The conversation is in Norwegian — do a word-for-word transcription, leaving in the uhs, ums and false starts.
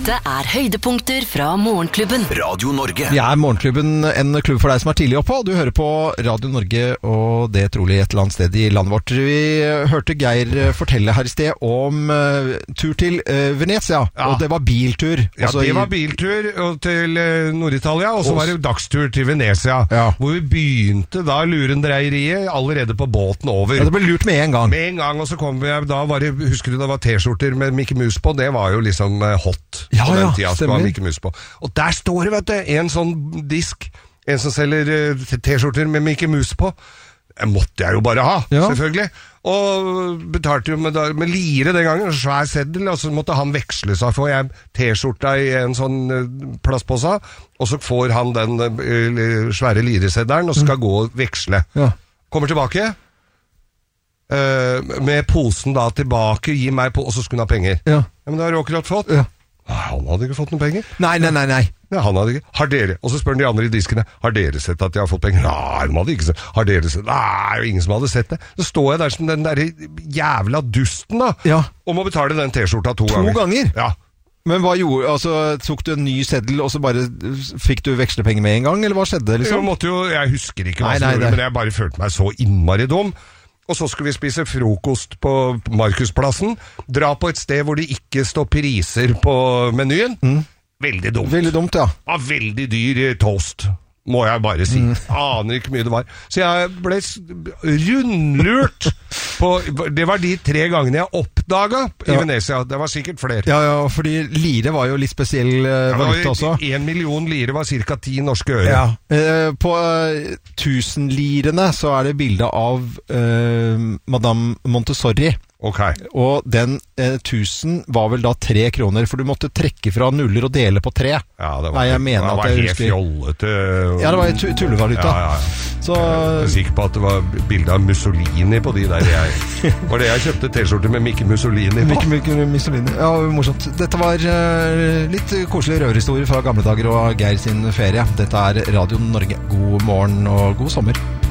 Dette er høydepunkter fra Morgenklubben. Radio Norge. Vi er Morgenklubben, en klubb for deg som er tidlig oppe, og du hører på Radio Norge, og det er trolig et eller annet sted i landet vårt. Vi hørte Geir fortelle her i sted om uh, tur til uh, Venezia, ja. Og det var biltur. Ja, det var biltur til uh, Nord-Italia, og så var det dagstur til Venezia, ja. Hvor vi begynte da lurendreieriet allerede på båten over. Ja, det ble lurt med en gang. Med en gang, og så kom vi, da var det, husker du det var T-skjorter med Mickey Mouse på, det var jo liksom uh, hot. Ja, på den ja, tida, stemmer. Mickey Mouse på. Og der står det, vet du, en sånn disk, en som selger uh, T-skjorter med Mickey Mouse på. Det måtte jeg jo bare ha, ja. Selvfølgelig. Og betalte jo med, med lire den gangen, en svær seddel, og så måtte han veksle seg, får jeg T-skjorta i en sånn uh, plastpåse, og så får han den uh, svære lireseddelen, og skal mm. gå og veksle. Ja. Kommer tilbake, uh, med posen da tilbake, gi meg på, og så skulle han ha penger. Ja. Ja, men det har du akkurat fått. Ja. Han hadde ikke fått noen penger. Nei, nei, nei, nei. Ja, han hadde ikke. Har dere? Og så spør de andre i diskene, har dere sett at jeg har fått penger? Nei, de hadde ikke sett. Har dere sett? Nei, jo ingen som hadde sett det. Så står jeg der som den der jævla dusten da, ja. Og må betale den T-skjorta to, to ganger. To ganger? Ja. Men hva gjorde, altså, tok du en ny seddel, og så bare fikk du vekslepenger med en gang, eller hva skjedde, liksom? Jeg måtte jo, jeg husker ikke hva nei, som nei, gjorde, men jeg bare følte meg så innmari dum. Og så skulle vi spise frokost på Markusplassen, dra på et sted hvor det ikke står priser på menyen. Mm. Veldig dumt. Veldig dumt, ja. Ja, veldig dyr toast, må jeg bare si. Mm. Aner ikke mye det var. Så jeg ble rundlurt på, det var de tre gangene jeg oppdaget i ja. Venezia. Det var sikkert flere. Ja, ja, fordi lire var jo litt spesiell uh, valuta også. En million lire var cirka ti norske øre. Ja. Uh, på uh, tusenlirene så er det bilde av uh, Madame Montessori. Okay. Og den eh, tusen var vel da tre kroner, for du måtte trekke fra nuller og dele på tre. Ja, det var, Nei, jeg mener det var at jeg helt fjollete. Ja, det var tullevaluta. Ja, ja, ja. Så... Jeg er sikker på at det var bilde av Mussolini på de der. Jeg, var det jeg kjøpte T-skjorte med Mickey Mussolini på? Mickey Mussolini, ja, morsomt. Dette var uh, litt koselig røverhistorie fra gamle dager og Geir sin ferie. Dette er Radio Norge. God morgen og god sommer.